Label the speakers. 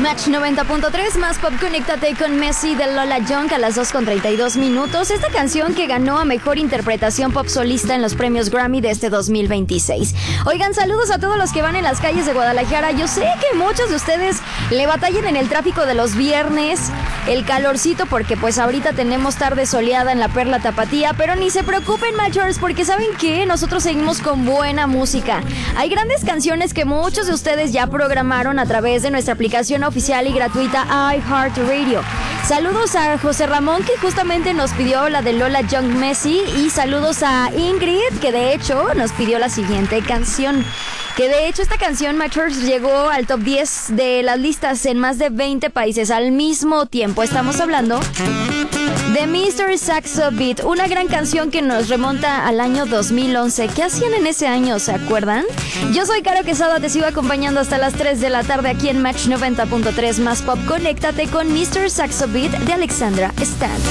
Speaker 1: Match 90.3 más pop, conéctate con Messi de Lola Young a las 2:32. Esta canción que ganó a mejor interpretación pop solista en los premios Grammy de este 2026. Oigan, saludos a todos los que van en las calles de Guadalajara. Yo sé que muchos de ustedes le batallan en el tráfico de los viernes, el calorcito, porque pues ahorita tenemos tarde soleada en la Perla Tapatía, pero ni se preocupen, Matchers, porque ¿saben qué? Nosotros seguimos con buena música. Hay grandes canciones que muchos de ustedes ya programaron a través de nuestra aplicación oficial y gratuita iHeartRadio. Saludos a José Ramón, que justamente nos pidió la de Lola Young Messi, y saludos a Ingrid, que de hecho nos pidió la siguiente canción. Que de hecho esta canción, Matchers, llegó al top 10 de las listas en más de 20 países al mismo tiempo. Estamos hablando de Mr. Saxo Beat, una gran canción que nos remonta al año 2011. ¿Qué hacían en ese año? ¿Se acuerdan? Yo soy Caro Quesada, te sigo acompañando hasta las 3 de la tarde aquí en Match 90.3 más pop. Conéctate con Mr. Saxo Beat de Alexandra Stan.